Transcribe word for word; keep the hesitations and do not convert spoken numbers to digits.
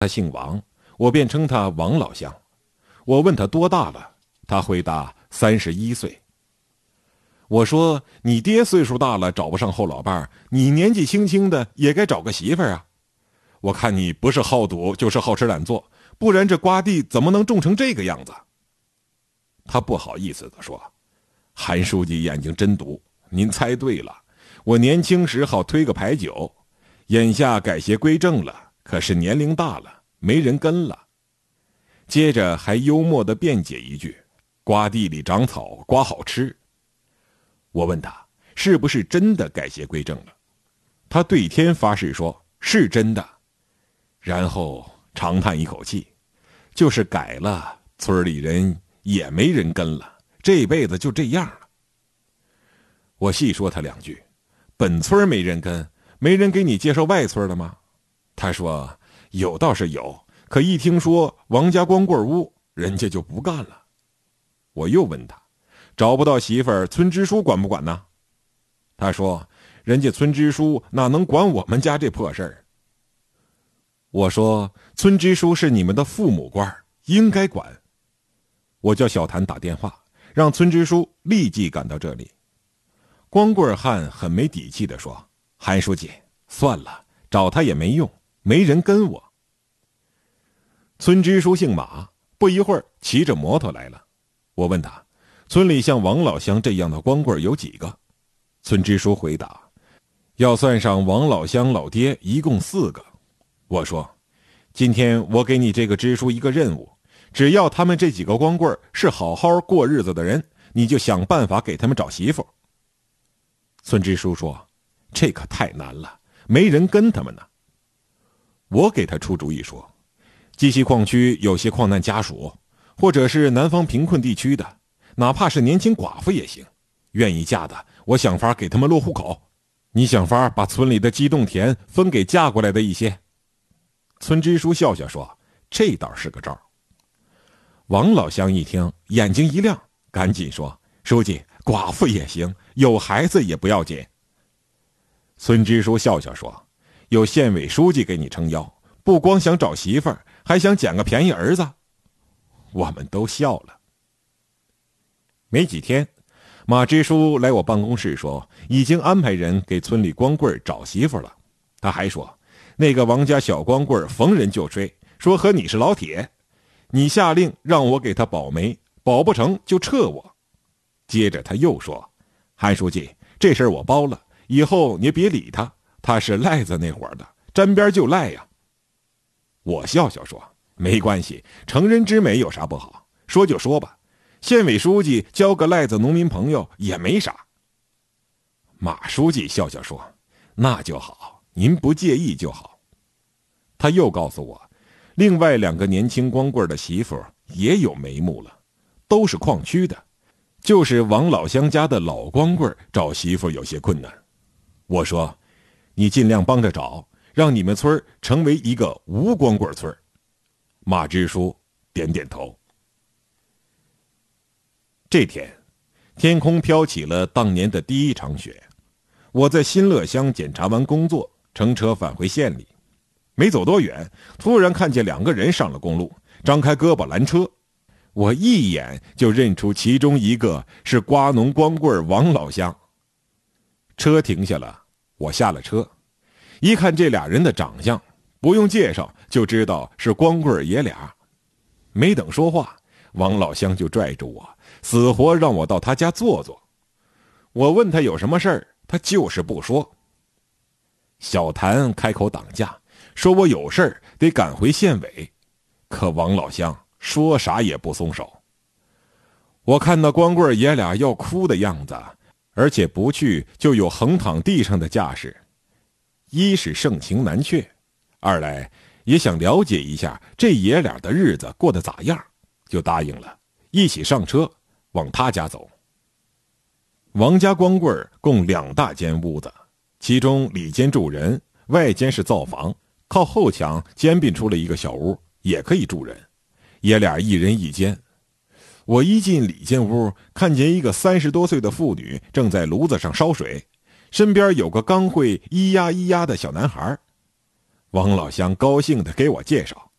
他姓王，我便称他王老乡。我问他多大了，他回答三十一岁。我说你爹岁数大了找不上后老伴儿，你年纪轻轻的也该找个媳妇儿啊。我看你不是好赌就是好吃懒做，不然这瓜地怎么能种成这个样子？他不好意思地说，韩书记眼睛真毒，您猜对了，我年轻时好推个牌九，眼下改邪归正了，可是年龄大了，没人跟了。接着还幽默地辩解一句，瓜地里长草，瓜好吃。我问他是不是真的改邪归正了，他对天发誓说是真的，然后长叹一口气，就是改了，村里人也没人跟了，这辈子就这样了。我细说他两句，本村没人跟，没人给你介绍外村了吗？他说有倒是有，可一听说王家光棍屋，人家就不干了。我又问他找不到媳妇儿，村支书管不管呢？他说人家村支书哪能管我们家这破事儿？我说村支书是你们的父母官，应该管。我叫小谭打电话，让村支书立即赶到这里。光棍汉很没底气地说，韩书记算了，找他也没用，没人跟我。村支书姓马，不一会儿骑着摩托来了。我问他村里像王老乡这样的光棍有几个？村支书回答，要算上王老乡老爹一共四个。我说今天我给你这个支书一个任务，只要他们这几个光棍是好好过日子的人，你就想办法给他们找媳妇。村支书说这可太难了，没人跟他们呢。我给他出主意说，鸡西矿区有些矿难家属，或者是南方贫困地区的，哪怕是年轻寡妇也行，愿意嫁的，我想法给他们落户口，你想法把村里的机动田分给嫁过来的一些。村支书笑笑说，这倒是个招。王老乡一听眼睛一亮，赶紧说，书记，寡妇也行，有孩子也不要紧。村支书笑笑说，有县委书记给你撑腰，不光想找媳妇儿，还想捡个便宜儿子。我们都笑了。没几天，马支书来我办公室说，已经安排人给村里光棍找媳妇了。他还说，那个王家小光棍逢人就吹，说和你是老铁，你下令让我给他保媒，保不成就撤我。接着他又说，韩书记，这事儿我包了，以后你别理他，他是赖子那伙的，沾边就赖呀。我笑笑说，没关系，成人之美有啥不好，说就说吧，县委书记交个赖子农民朋友也没啥。马书记笑笑说，那就好，您不介意就好。他又告诉我，另外两个年轻光棍的媳妇也有眉目了，都是矿区的，就是王老乡家的老光棍找媳妇有些困难。我说，你尽量帮着找，让你们村成为一个无光棍村。马支书点点头。这天，天空飘起了当年的第一场雪。我在新乐乡检查完工作，乘车返回县里。没走多远，突然看见两个人上了公路，张开胳膊拦车。我一眼就认出其中一个是瓜农光棍王老乡。车停下了，我下了车，一看这俩人的长相，不用介绍就知道是光棍爷俩。没等说话，王老乡就拽住我，死活让我到他家坐坐。我问他有什么事儿，他就是不说。小谭开口挡架，说我有事儿得赶回县委，可王老乡说啥也不松手。我看那光棍爷俩要哭的样子，而且不去就有横躺地上的架势，一是盛情难却，二来也想了解一下这爷俩的日子过得咋样，就答应了，一起上车往他家走。王家光棍共两大间屋子，其中里间住人，外间是灶房，靠后墙兼并出了一个小屋，也可以住人，爷俩一人一间。我一进里间屋，看见一个三十多岁的妇女正在炉子上烧水，身边有个刚会咿呀咿呀的小男孩。 王老乡高兴地给我介绍，